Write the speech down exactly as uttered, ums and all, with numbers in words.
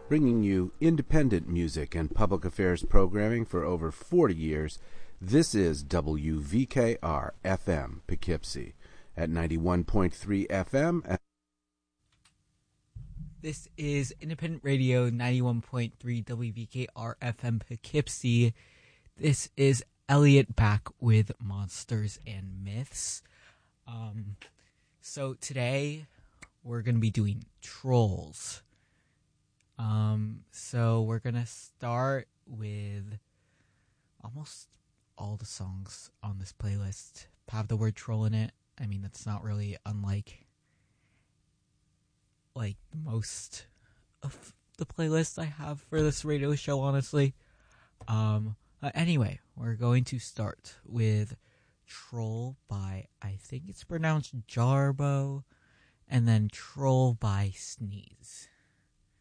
Bringing you independent music and public affairs programming for over forty years, this is W V K R F M Poughkeepsie at ninety-one point three F M. This is Independent Radio ninety-one point three W V K R F M Poughkeepsie. This is Elliot back with Monsters and Myths. Um, so today we're going to be doing Trolls. Um, so we're going to start with almost all the songs on this playlist have the word troll in it. I mean, that's not really unlike like most of the playlists I have for this radio show, honestly. Um, uh, anyway, we're going to start with Troll by, I think it's pronounced Jarbo, and then Troll by Sneeze.